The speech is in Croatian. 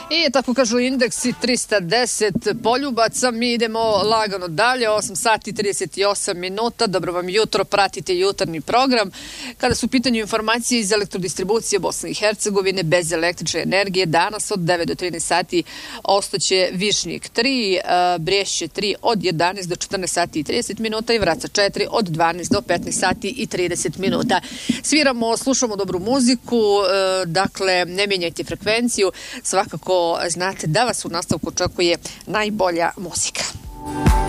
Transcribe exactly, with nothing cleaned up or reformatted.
I tako kažu indeksi trista deset poljubaca, mi idemo lagano dalje, osam sati i trideset osam minuta, dobro vam jutro, pratite jutarnji program. Kada su u pitanju informacije iz elektrodistribucije Bosne i Hercegovine, bez električne energije, danas od devet do trinaest sati ostaće Višnjik tri, Brješće tri od jedanaest do četrnaest sati i trideset minuta i Vraca četiri od dvanaest do petnaest sati i trideset minuta. Sviramo, slušamo dobru muziku, dakle ne mijenjajte frekvenciju, svakako znate da vas u nastavku očekuje najbolja muzika.